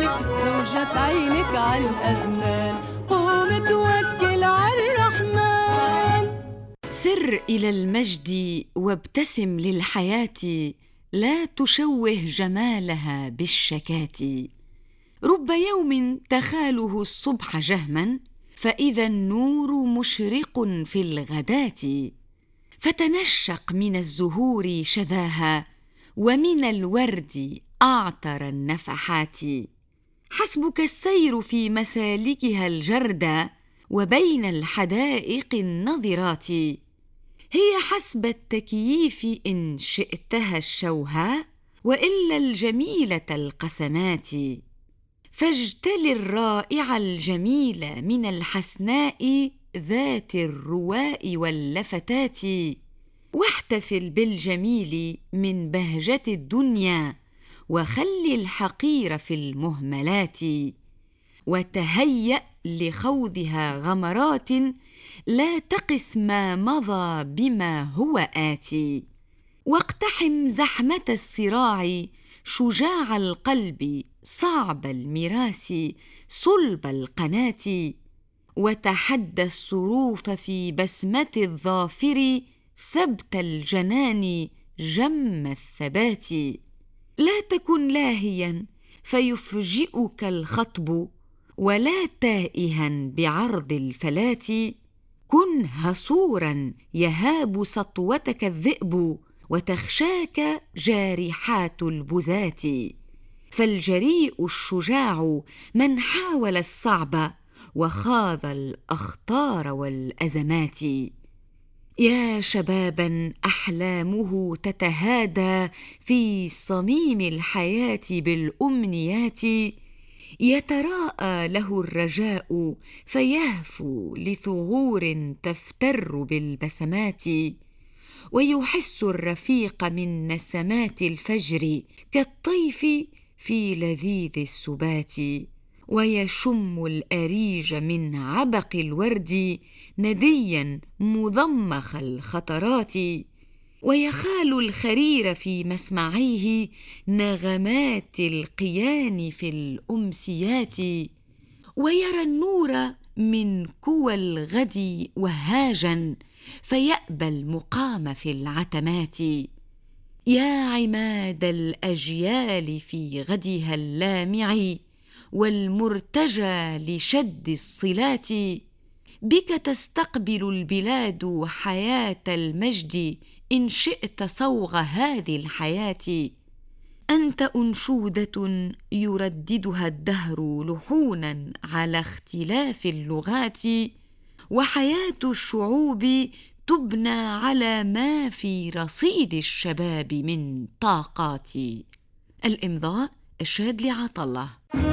زوجة عينك على الأزمان، قوم توكل على الرحمن. سر إلى المجد وابتسم للحياة، لا تشوه جمالها بالشكات. رب يوم تخاله الصبح جهما، فإذا النور مشرق في الغداة. فتنشق من الزهور شذاها، ومن الورد أعطر النفحات. حسبك السير في مسالكها الجردة، وبين الحدائق النضرات. هي حسب التكييف إن شئتها الشوها، وإلا الجميلة القسمات. فاجتل الرائع الجميل من الحسناء ذات الرواء واللفتات. واحتفل بالجميل من بهجة الدنيا، وخل الحقير في المهملات. وتهيأ لخوضها غمرات، لا تقس ما مضى بما هو آتي. واقتحم زحمة الصراع شجاع القلب، صعب المراس صلب القناة. وتحدى الصروف في بسمة الظافر، ثبت الجنان جم الثبات. لا تكن لاهيا فيفجئك الخطب، ولا تائها بعرض الفلات. كن هصورا يهاب سطوتك الذئب، وتخشاك جارحات البزات. فالجريء الشجاع من حاول الصعب، وخاض الأخطار والأزمات. يا شبابا أحلامه تتهادى في صميم الحياة بالأمنيات. يتراءى له الرجاء فيهفو لثغور تفتر بالبسمات. ويحس الرفيق من نسمات الفجر كالطيف في لذيذ السبات. ويشم الأريج من عبق الورد نديا مضمخ الخطرات. ويخال الخرير في مسمعيه نغمات القيان في الأمسيات. ويرى النور من كوى الغد وهاجا، فيأبى المقام في العتمات. يا عماد الأجيال في غدها اللامع، والمرتجى لشد الصلات. بك تستقبل البلاد حياة المجد، إن شئت صوغ هذه الحياة. أنت أنشودة يرددها الدهر لحونا على اختلاف اللغات. وحياة الشعوب تبنى على ما في رصيد الشباب من طاقات. الإمضاء الشاذلي عطلة.